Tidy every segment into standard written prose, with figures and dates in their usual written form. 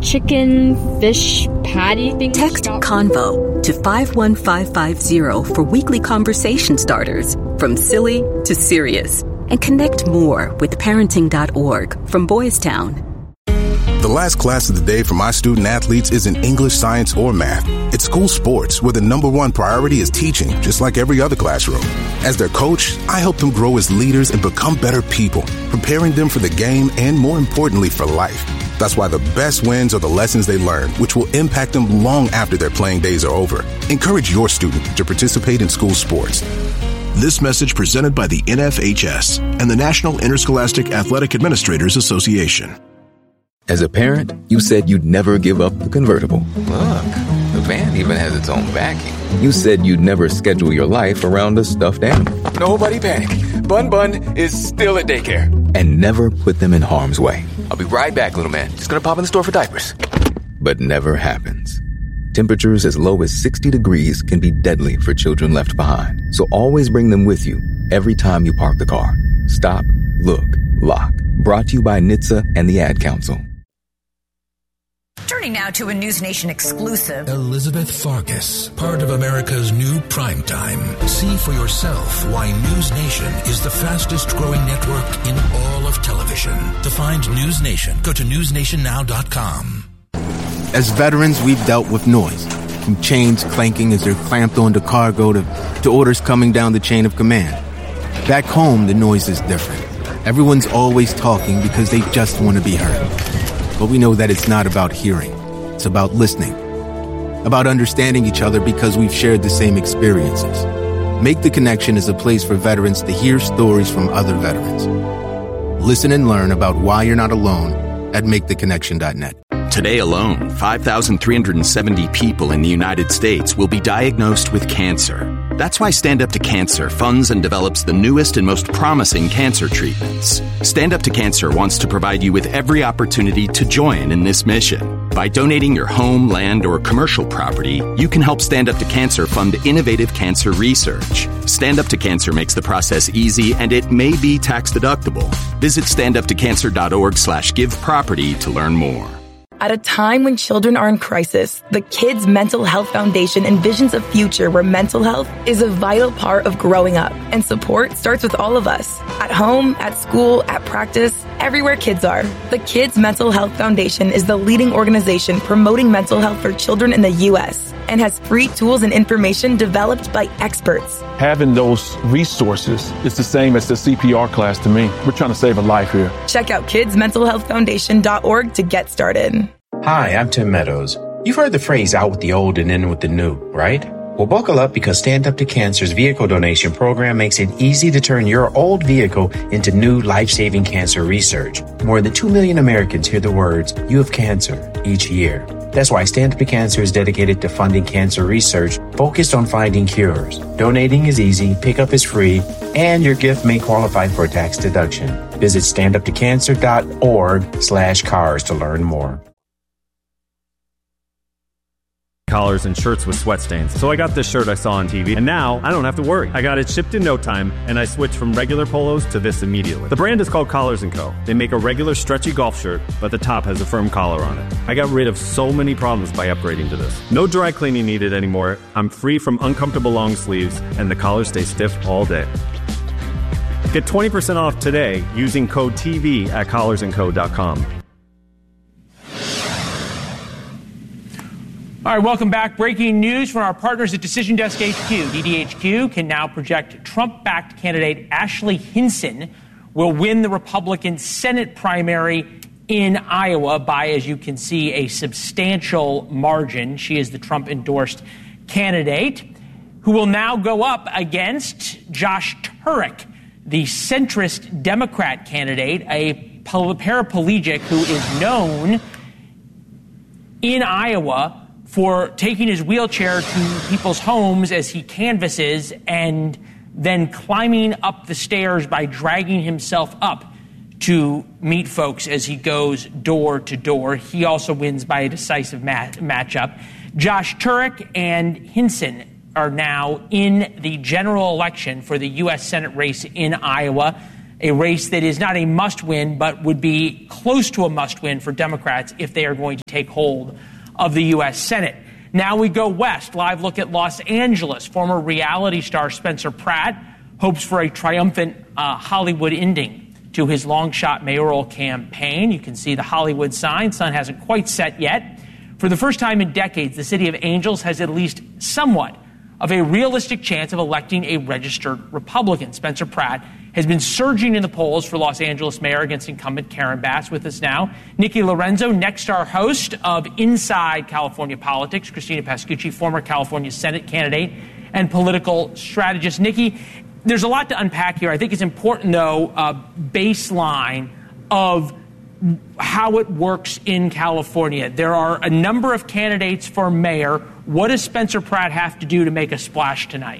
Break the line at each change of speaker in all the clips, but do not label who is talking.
chicken fish patty thing.
Text CONVO to 51550 for weekly conversation starters, from silly to serious. And connect more with parenting.org from Boys Town.
The last class of the day for my student athletes isn't English, science, or math. It's school sports, where the number one priority is teaching, just like every other classroom. As their coach, I help them grow as leaders and become better people, preparing them for the game and, more importantly, for life. That's why the best wins are the lessons they learn, which will impact them long after their playing days are over. Encourage your student to participate in school sports.
This message presented by the NFHS and the National Interscholastic Athletic Administrators Association.
As a parent, you said you'd never give up the convertible.
Look, the van even has its own backing.
You said you'd never schedule your life around a stuffed animal.
Nobody panic. Bun is still at daycare.
And never put them in harm's way.
I'll be right back, little man. Just gonna pop in the store for diapers.
But never happens. Temperatures as low as 60 degrees can be deadly for children left behind. So always bring them with you every time you park the car. Stop, look, lock. Brought to you by NHTSA and the Ad Council.
Turning now to a News Nation exclusive.
Elizabeth Farkas, part of America's new primetime. See for yourself why News Nation is the fastest growing network in all of television. To find News Nation, go to newsnationnow.com.
As veterans, we've dealt with noise, from chains clanking as they're clamped onto cargo to orders coming down the chain of command. Back home, the noise is different. Everyone's always talking because they just want to be heard. But we know that it's not about hearing. It's about listening. About understanding each other because we've shared the same experiences. Make the Connection is a place for veterans to hear stories from other veterans. Listen and learn about why you're not alone at maketheconnection.net.
Today alone, 5,370 people in the United States will be diagnosed with cancer. That's why Stand Up to Cancer funds and develops the newest and most promising cancer treatments. Stand Up to Cancer wants to provide you with every opportunity to join in this mission. By donating your home, land, or commercial property, you can help Stand Up to Cancer fund innovative cancer research. Stand Up to Cancer makes the process easy, and it may be tax deductible. Visit standuptocancer.org/giveproperty to learn more.
At a time when children are in crisis, the Kids Mental Health Foundation envisions a future where mental health is a vital part of growing up, and support starts with all of us. At home, at school, at practice, everywhere kids are. The Kids Mental Health Foundation is the leading organization promoting mental health for children in the U.S. and has free tools and information developed by experts.
Having those resources is the same as the CPR class to me. We're trying to save a life here.
Check out kidsmentalhealthfoundation.org to get started.
Hi, I'm Tim Meadows. You've heard the phrase out with the old and in with the new, right? Well, buckle up because Stand Up to Cancer's vehicle donation program makes it easy to turn your old vehicle into new life-saving cancer research. More than 2 million Americans hear the words, "You have cancer," each year. That's why Stand Up to Cancer is dedicated to funding cancer research focused on finding cures. Donating is easy, pickup is free, and your gift may qualify for a tax deduction. Visit standuptocancer.org/cars to learn more.
Collars and shirts with sweat stains. So I got this shirt I saw on TV, and now I don't have to worry. I got it shipped in no time, and I switched from regular polos to this immediately. The brand is called Collars & Co. They make a regular stretchy golf shirt, but the top has a firm collar on it. I got rid of so many problems by upgrading to this. No dry cleaning needed anymore. I'm free from uncomfortable long sleeves, and the collars stay stiff all day. Get 20% off today using code TV at collarsandco.com.
All right, welcome back. Breaking news from our partners at Decision Desk HQ. DDHQ can now project Trump-backed candidate Ashley Hinson will win the Republican Senate primary in Iowa by, as you can see, a substantial margin. She is the Trump-endorsed candidate who will now go up against Josh Turek, the centrist Democrat candidate, a paraplegic who is known in Iowa for taking his wheelchair to people's homes as he canvasses and then climbing up the stairs by dragging himself up to meet folks as he goes door to door. He also wins by a decisive matchup. Josh Turek and Hinson are now in the general election for the U.S. Senate race in Iowa. a race that is not a must-win, but would be close to a must-win for Democrats if they are going to take hold of the U.S. Senate. Now we go west. Live look at Los Angeles. Former reality star Spencer Pratt hopes for a triumphant Hollywood ending to his long-shot mayoral campaign. You can see the Hollywood sign. Sun hasn't quite set yet. For the first time in decades, the city of Angels has at least somewhat of a realistic chance of electing a registered Republican. Spencer Pratt has been surging in the polls for Los Angeles mayor against incumbent Karen Bass. With us now, Nikki Lorenzo, Nexstar host of Inside California Politics, Christina Pascucci, former California Senate candidate and political strategist. Nikki, there's a lot to unpack here. I think it's important, though, baseline of how it works in California. There are a number of candidates for mayor. What does Spencer Pratt have to do to make a splash tonight?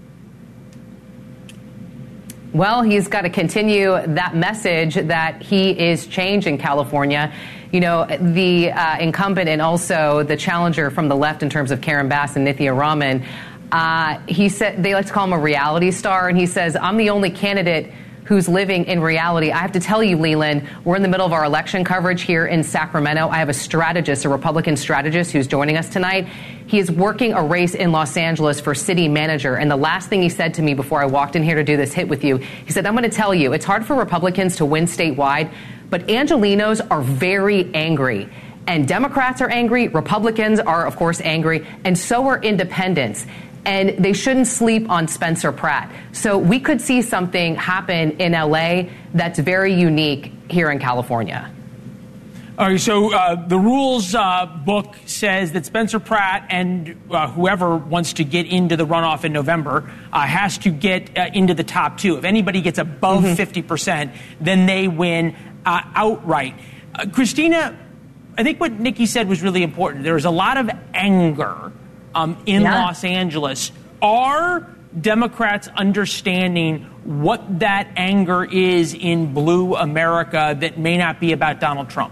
Well, he's got to continue that message that he is changing California. You know, the incumbent and also the challenger from the left in terms of Karen Bass and Nithya Raman, he said they like to call him a reality star, and he says, I'm the only candidate who's living in reality. I have to tell you, Leland, we're in the middle of our election coverage here in Sacramento. I have a strategist, a Republican strategist, who's joining us tonight. He is working a race in Los Angeles for city manager. And the last thing he said to me before I walked in here to do this hit with you, he said, I'm going to tell you, it's hard for Republicans to win statewide, but Angelenos are very angry. And Democrats are angry. Republicans are, of course, angry. And so are independents. And they shouldn't sleep on Spencer Pratt. So we could see something happen in L.A. that's very unique here in California.
All right, so the rules book says that Spencer Pratt and whoever wants to get into the runoff in November has to get into the top two. If anybody gets above 50%, then they win outright. Christina, I think what Nikki said was really important. There is a lot of anger in Los Angeles. Are Democrats understanding what that anger is in blue America that may not be about Donald Trump?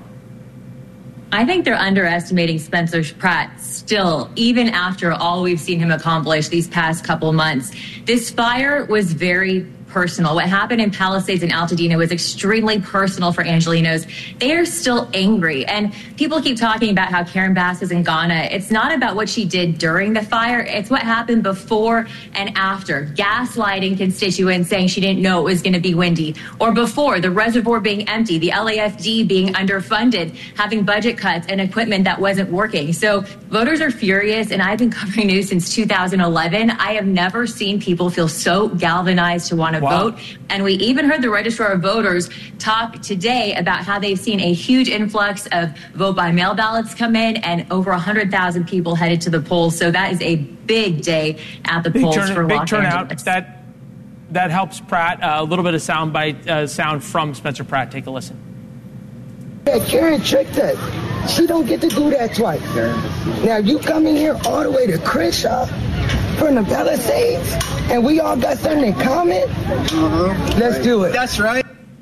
I think they're underestimating Spencer Pratt still, even after all we've seen him accomplish these past couple months. This fire was very personal. What happened in Palisades and Altadena was extremely personal for Angelenos. They are still angry. And people keep talking about how Karen Bass is in Ghana. It's not about what she did during the fire. It's what happened before and after. Gaslighting constituents, saying she didn't know it was going to be windy. Or before, the reservoir being empty, the LAFD being underfunded, having budget cuts and equipment that wasn't working. So voters are furious, and I've been covering news since 2011. I have never seen people feel so galvanized to want to vote. And we even heard the Registrar of Voters talk today about how they've seen a huge influx of vote by mail ballots come in, and over 100,000 people headed to the polls. So that is a big day at the polls for Los Angeles.
That helps Pratt. A little bit of sound from Spencer Pratt. Take a listen.
Yeah, Karen tricked us. She don't get to do that twice. Now you coming here all the way to Crenshaw from the Palisades, and we all got something in common? Let's do it.
That's right.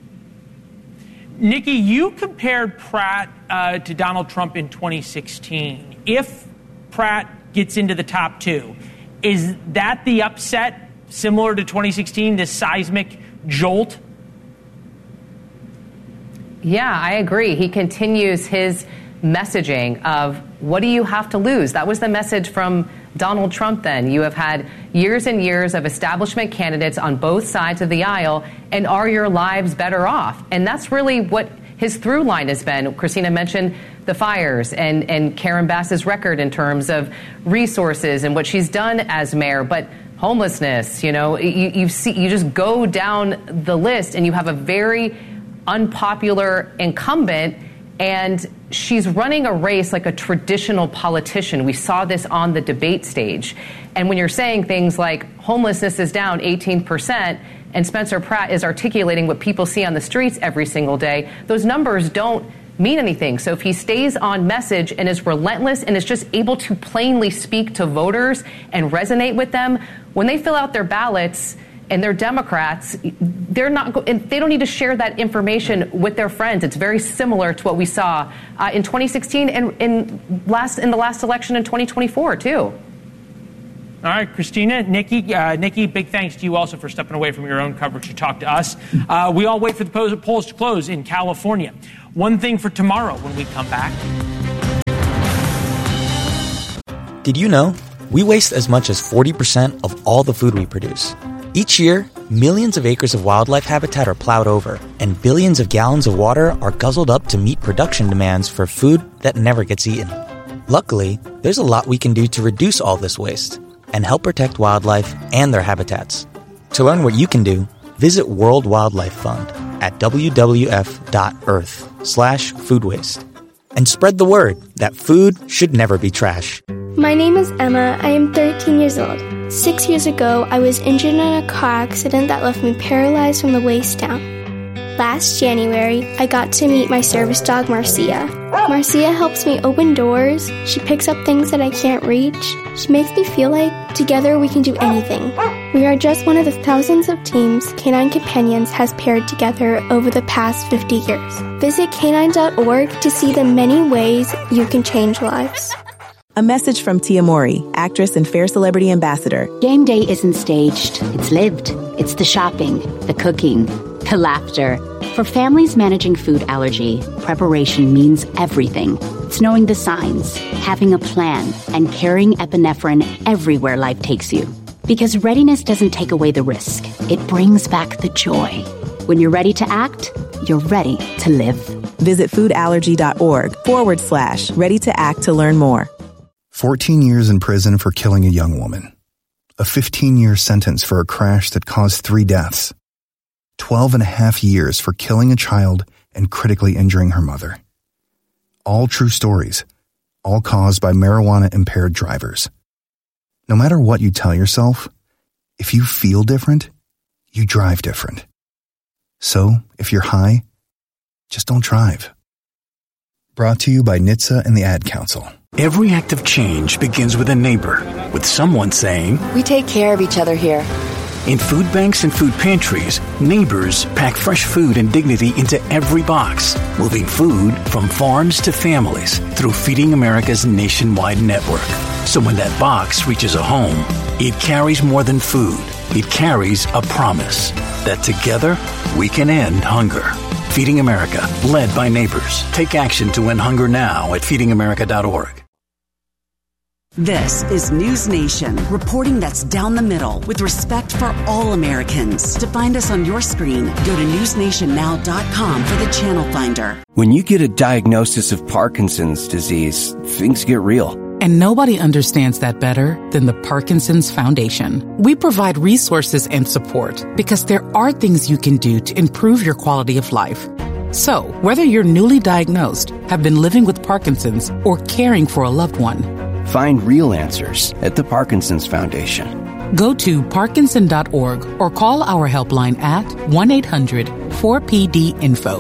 Nikki, you compared Pratt to Donald Trump in 2016. If Pratt gets into the top two, is that the upset similar to 2016, this seismic jolt?
Yeah, I agree. He continues his messaging of, what do you have to lose? That was the message from Donald Trump then. You have had years and years of establishment candidates on both sides of the aisle, and are your lives better off? And that's really what his through line has been. Christina mentioned the fires and Karen Bass's record in terms of resources and what she's done as mayor, but homelessness, you know, you just go down the list and you have a very unpopular incumbent, and she's running a race like a traditional politician. We saw this on the debate stage. And when you're saying things like homelessness is down 18%, and Spencer Pratt is articulating what people see on the streets every single day, those numbers don't mean anything. So if he stays on message and is relentless and is just able to plainly speak to voters and resonate with them, when they fill out their ballots and they're Democrats, they don't need to share that information with their friends. It's very similar to what we saw in 2016 and in the last election in 2024 too.
All All right, Christina, Nikki, big thanks to you also for stepping away from your own coverage to talk to us. We all wait for the polls to close in California. One thing for tomorrow when we come back.
Did you know we waste as much as 40% of all the food we produce? Each year, millions of acres of wildlife habitat are plowed over, and billions of gallons of water are guzzled up to meet production demands for food that never gets eaten. Luckily, there's a lot we can do to reduce all this waste and help protect wildlife and their habitats. To learn what you can do, visit World Wildlife Fund at wwf.earth/food waste. And spread the word that food should never be trash.
My name is Emma. I am 13 years old. 6 years ago, I was injured in a car accident that left me paralyzed from the waist down. Last January, I got to meet my service dog, Marcia. Marcia helps me open doors. She picks up things that I can't reach. She makes me feel like together we can do anything. We are just one of the thousands of teams Canine Companions has paired together over the past 50 years. Visit canine.org to see the many ways you can change lives.
A message from Tia Mori, actress and Fair Celebrity Ambassador.
Game day isn't staged. It's lived. It's the shopping, the cooking, the laughter. For families managing food allergy, preparation means everything. It's knowing the signs, having a plan, and carrying epinephrine everywhere life takes you. Because readiness doesn't take away the risk. It brings back the joy. When you're ready to act, you're ready to live.
Visit foodallergy.org/ready to act to learn more.
14 years in prison for killing a young woman. A 15-year sentence for a crash that caused 3 deaths. 12 and a half years for killing a child and critically injuring her mother. All true stories, all caused by marijuana-impaired drivers. No matter what you tell yourself, if you feel different, you drive different. So, if you're high, just don't drive. Brought to you by NHTSA and the Ad Council.
Every act of change begins with a neighbor, with someone saying,
"We take care of each other here."
In food banks and food pantries, neighbors pack fresh food and dignity into every box, moving food from farms to families through Feeding America's nationwide network. So when that box reaches a home, it carries more than food. It carries a promise that together we can end hunger. Feeding America, led by neighbors. Take action to end hunger now at feedingamerica.org.
This is News Nation, reporting that's down the middle with respect for all Americans. To find us on your screen, go to newsnationnow.com for the channel finder.
When you get a diagnosis of Parkinson's disease, things get real.
And nobody understands that better than the Parkinson's Foundation. We provide resources and support because there are things you can do to improve your quality of life. So, whether you're newly diagnosed, have been living with Parkinson's, or caring for a loved one,
find real answers at the Parkinson's Foundation.
Go to parkinson.org or call our helpline at 1-800-4PD-INFO.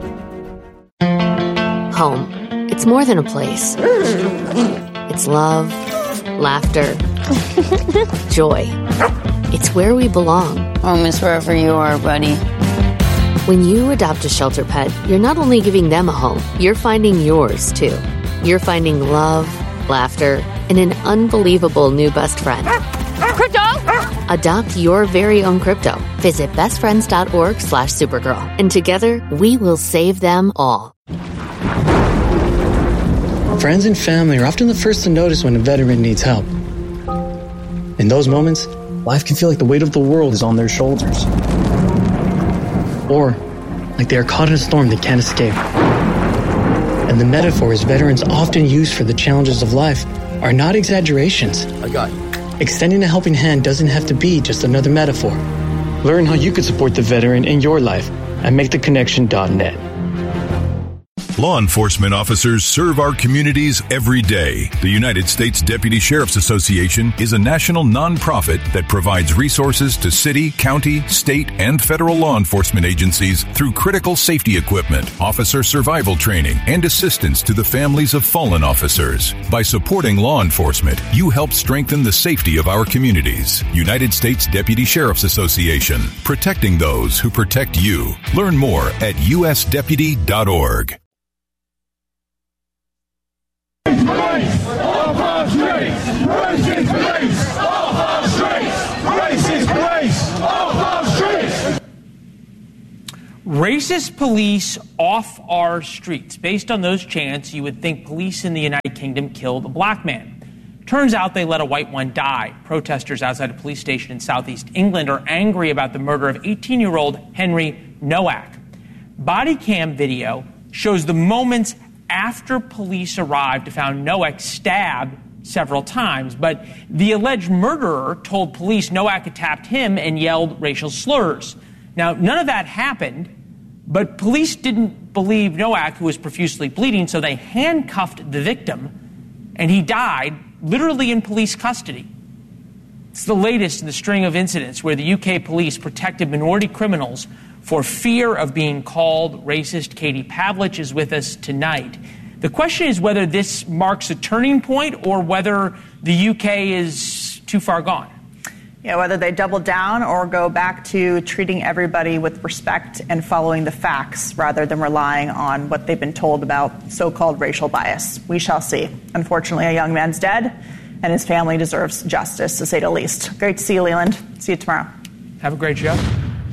Home. It's more than a place. It's love, laughter, joy. It's where we belong.
Home is wherever you are, buddy.
When you adopt a shelter pet, you're not only giving them a home, you're finding yours, too. You're finding love, laughter, and an unbelievable new best friend.
Crypto!
Adopt your very own crypto. Visit bestfriends.org/Supergirl. And together, we will save them all.
Friends and family are often the first to notice when a veteran needs help. In those moments, life can feel like the weight of the world is on their shoulders. Or like they are caught in a storm they can't escape. And the metaphors veterans often use for the challenges of life are not exaggerations.
I got you.
Extending a helping hand doesn't have to be just another metaphor. Learn how you can support the veteran in your life at MakeTheConnection.net.
Law enforcement officers serve our communities every day. The United States Deputy Sheriff's Association is a national nonprofit that provides resources to city, county, state, and federal law enforcement agencies through critical safety equipment, officer survival training, and assistance to the families of fallen officers. By supporting law enforcement, you help strengthen the safety of our communities. United States Deputy Sheriff's Association, protecting those who protect you. Learn more at usdeputy.org.
Police! All police! Police! Police!
Racist police off our streets. Based on those chants, you would think police in the United Kingdom killed a black man. Turns out they let a white one die. Protesters outside a police station in southeast England are angry about the murder of 18-year-old Henry Nowak. Body cam video shows the moments after police arrived to found Nowak stabbed several times, but the alleged murderer told police Nowak attacked him and yelled racial slurs. Now, none of that happened, but police didn't believe Nowak, who was profusely bleeding, so they handcuffed the victim, and he died literally in police custody. It's the latest in the string of incidents where the UK police protected minority criminals for fear of being called racist. Katie Pavlich is with us tonight. The question is whether this marks a turning point or whether the UK is too far gone.
Yeah, whether they double down or go back to treating everybody with respect and following the facts rather than relying on what they've been told about so-called racial bias. We shall see. Unfortunately, a young man's dead, and his family deserves justice, to say the least. Great to see you, Leland. See you tomorrow.
Have a great show.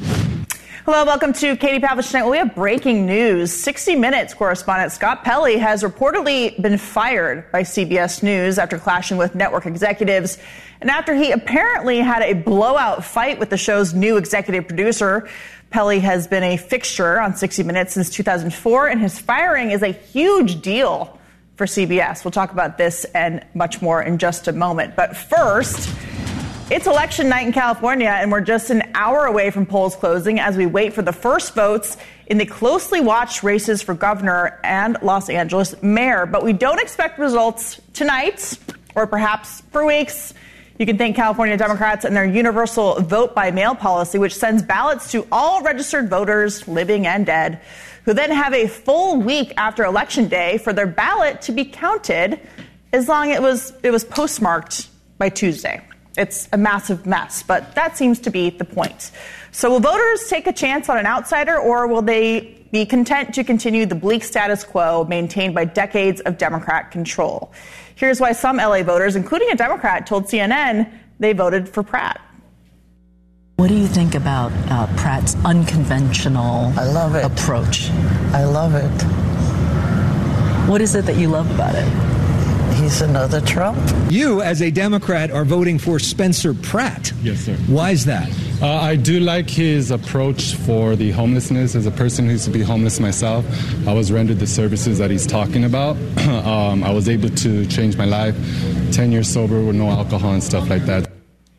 Hello, welcome to Katie Pavlich Tonight. Well, we have breaking news. 60 Minutes correspondent Scott Pelley has reportedly been fired by CBS News after clashing with network executives and after he apparently had a blowout fight with the show's new executive producer. Pelley has been a fixture on 60 Minutes since 2004, and his firing is a huge deal for CBS. We'll talk about this and much more in just a moment. But first, it's election night in California, and we're just an hour away from polls closing as we wait for the first votes in the closely watched races for governor and Los Angeles mayor. But we don't expect results tonight or perhaps for weeks. You can thank California Democrats and their universal vote by mail policy, which sends ballots to all registered voters, living and dead, who then have a full week after Election Day for their ballot to be counted as long as it was postmarked by Tuesday. It's a massive mess, but that seems to be the point. So will voters take a chance on an outsider, or will they be content to continue the bleak status quo maintained by decades of Democrat control? Here's why some LA voters, including a Democrat, told CNN they voted for Pratt.
What do you think about Pratt's unconventional approach?
I love it.
What is it that you love about it?
He's another Trump.
You, as a Democrat, are voting for Spencer Pratt.
Yes, sir.
Why is that?
I do like his approach for the homelessness. As a person who used to be homeless myself, I was rendered the services that he's talking about. I was able to change my life, 10 years sober with no alcohol and stuff like that.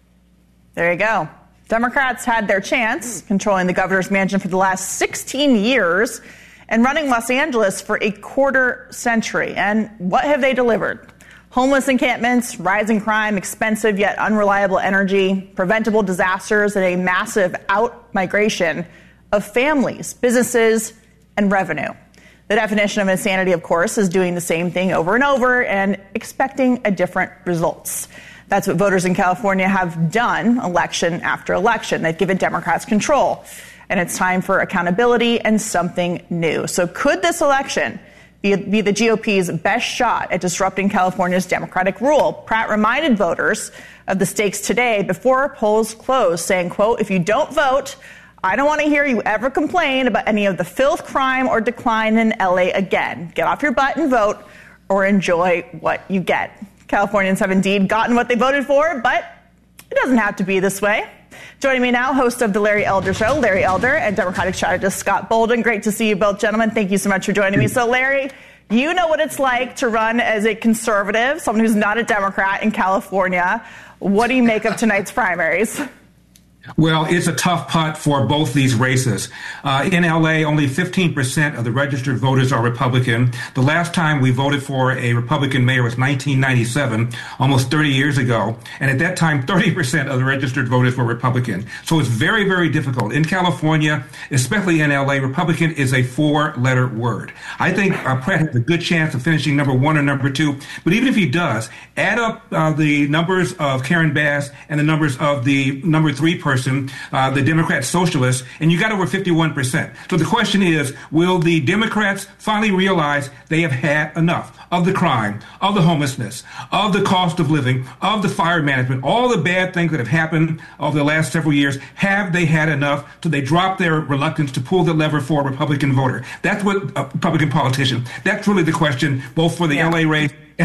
There you go. Democrats had their chance, controlling the governor's mansion for the last 16 years and running Los Angeles for a quarter century. And what have they delivered? Homeless encampments, rising crime, expensive yet unreliable energy, preventable disasters, and a massive out-migration of families, businesses, and revenue. The definition of insanity, of course, is doing the same thing over and over and expecting a different results. That's what voters in California have done election after election. They've given Democrats control. And it's time for accountability and something new. So could this election be the GOP's best shot at disrupting California's Democratic rule? Pratt reminded voters of the stakes today before polls closed, saying, quote, "If you don't vote, I don't want to hear you ever complain about any of the filth, crime, or decline in LA again. Get off your butt and vote or enjoy what you get." Californians have indeed gotten what they voted for, but it doesn't have to be this way. Joining me now, host of The Larry Elder Show, Larry Elder, and Democratic strategist Scott Bolden. Great to see you both, gentlemen. Thank you so much for joining me. So, Larry, you know what it's like to run as a conservative, someone who's not a Democrat in California. What do you make of tonight's primaries?
Well, it's a tough putt for both these races. In L.A., only 15% of the registered voters are Republican. The last time we voted for a Republican mayor was 1997, almost 30 years ago. And at that time, 30% of the registered voters were Republican. So it's very, very difficult. In California, especially in L.A., Republican is a four-letter word. I think Pratt has a good chance of finishing number one or number two. But even if he does, add up the numbers of Karen Bass and the numbers of the number three person, person, the Democrat socialists, and you got over 51%. So the question is, will the Democrats finally realize they have had enough of the crime, of the homelessness, of the cost of living, of the fire management, all the bad things that have happened over the last several years? Have they had enough till they drop their reluctance to pull the lever for a Republican voter? That's what a Republican politician, that's really the question, both for the LA race